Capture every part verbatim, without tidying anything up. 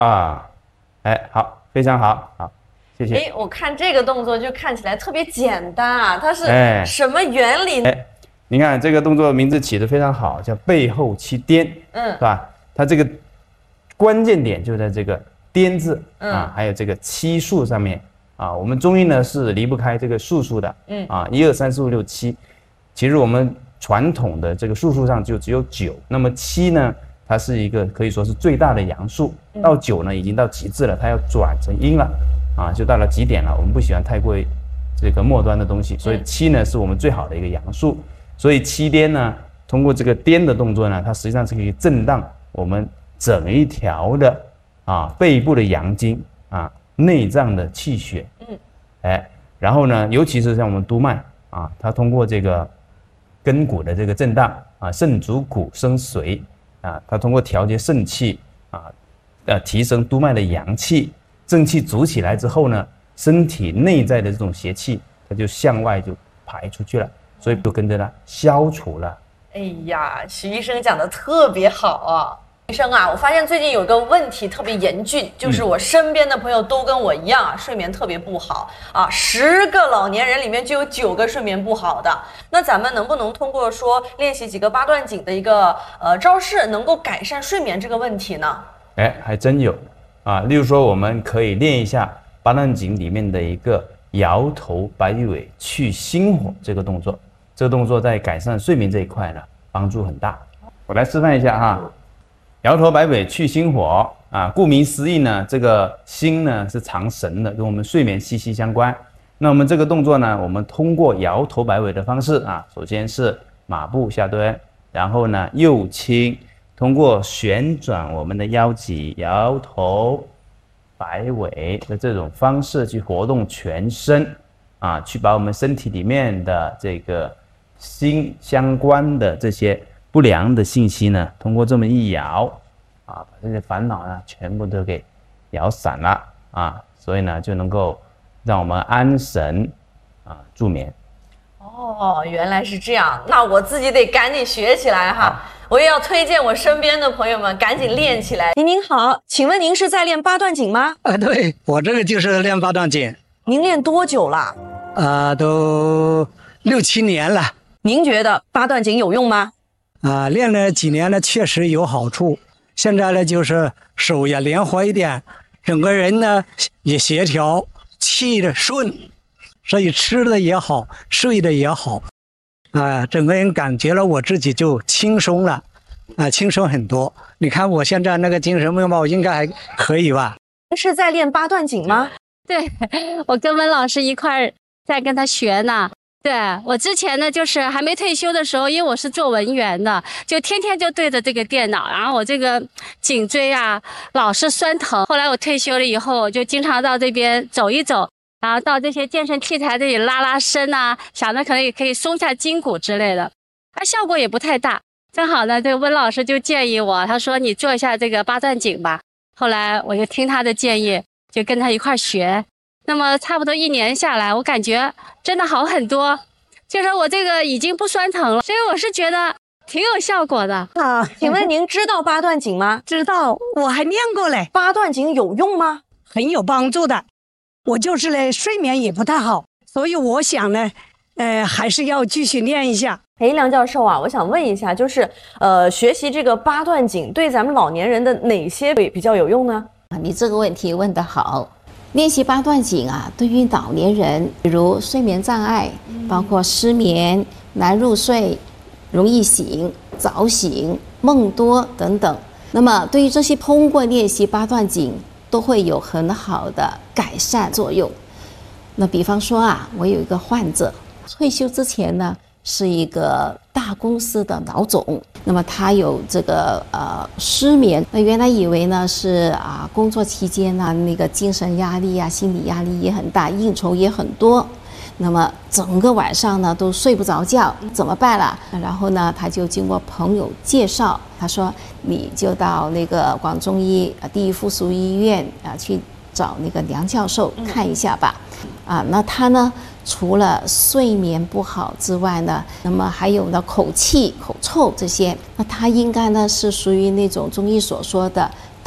啊，哎，好，非常好，好，谢谢。 哎，我看这个动作就看起来特别简单啊，它是哎什么原理？ 哎，你看这个动作名字起得非常好，叫背后七颠， 嗯， 是吧？它这个关键点就在这个颠字、 嗯、 啊，还有这个七数上面啊。我们中医呢是离不开这个数数的， 嗯啊，一二三四五六七。其实我们传统的这个数数上就只有九，那么七呢，它是一个可以说是最大的阳数，到九呢已经到极致了，它要转成阴了，啊，就到了极点了。我们不喜欢太过于这个末端的东西，所以七呢是我们最好的一个阳数。所以七颠呢，通过这个颠的动作呢，它实际上是可以震荡我们整一条的啊背部的阳经啊，内脏的气血，嗯，哎，然后呢，尤其是像我们督脉啊，它通过这个根骨的这个震荡啊，肾主骨生髓啊，它通过调节肾气啊，呃，提升督脉的阳气，正气足起来之后呢，身体内在的这种邪气，它就向外就排出去了，所以就跟着呢消除了。 哎呀，徐医生讲的特别好啊！医生啊，我发现最近有个问题特别严峻，就是我身边的朋友都跟我一样啊，睡眠特别不好啊，十个老年人里面就有九个睡眠不好的。那咱们能不能通过说练习几个八段锦的一个呃招式，能够改善睡眠这个问题呢？ 哎，还真有啊！例如说，我们可以练一下八段锦里面的一个摇头摆尾去心火这个动作。这个动作在改善睡眠这一块呢，帮助很大。我来示范一下哈。摇头摆尾去心火啊，顾名思义呢，这个心呢是藏神的，跟我们睡眠息息相关。那我们这个动作呢，我们通过摇头摆尾的方式啊，首先是马步下蹲，然后呢右倾，通过旋转我们的腰脊，摇头摆尾的这种方式去活动全身啊，去把我们身体里面的这个心相关的这些不良的信息呢，通过这么一摇啊，把这些烦恼呢全部都给摇散了啊，所以呢就能够让我们安神啊助眠。 哦，原来是这样，那我自己得赶紧学起来哈！我也要推荐我身边的朋友们赶紧练起来。您您好，请问您是在练八段锦吗？ 啊，对，我这个就是练八段锦。 您练多久了？ 啊，都六七年了。 您觉得八段锦有用吗？ 啊，练了几年呢，确实有好处。现在呢，就是手也灵活一点，整个人呢也协调，气的顺，所以吃的也好，睡的也好，啊，整个人感觉了我自己就轻松了，啊，轻松很多。你看我现在那个精神面貌应该还可以吧？ 是在练八段锦吗？ 对，我跟温老师一块儿在跟他学呢。对，我之前呢，就是还没退休的时候，因为我是做文员的，就天天就对着这个电脑，然后我这个颈椎啊老是酸疼。后来我退休了以后，我就经常到这边走一走，然后到这些健身器材这里拉拉伸啊，想着可能也可以松下筋骨之类的，它效果也不太大。正好呢，这个温老师就建议我，他说你做一下这个八段锦吧。后来我就听他的建议，就跟他一块学。那么差不多一年下来，我感觉真的好很多，就是我这个已经不酸疼了，所以我是觉得挺有效果的啊。请问您知道八段锦吗？ 知道，我还练过嘞。 八段锦有用吗？ 很有帮助的。我就是嘞，睡眠也不太好，所以我想呢，呃，还是要继续练一下。 哎，梁教授啊，我想问一下，就是呃，学习这个八段锦对咱们老年人的哪些比较有用呢？ 你这个问题问得好。练习八段锦啊，对于老年人，比如睡眠障碍，包括失眠、难入睡、容易醒、早醒、梦多等等，那么对于这些通过练习八段锦都会有很好的改善作用。那比方说啊，我有一个患者，退休之前呢是一个大公司的老总，那么他有这个呃失眠，那原来以为呢是啊工作期间呢那个精神压力啊、心理压力也很大，应酬也很多，那么整个晚上呢都睡不着觉，怎么办了？然后呢他就经过朋友介绍，他说你就到那个广中医第一附属医院啊去找那个梁教授看一下吧。啊，那他呢除了睡眠不好之外呢，那么还有呢口气、口臭这些，那他应该呢是属于那种中医所说的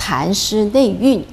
痰湿内蕴，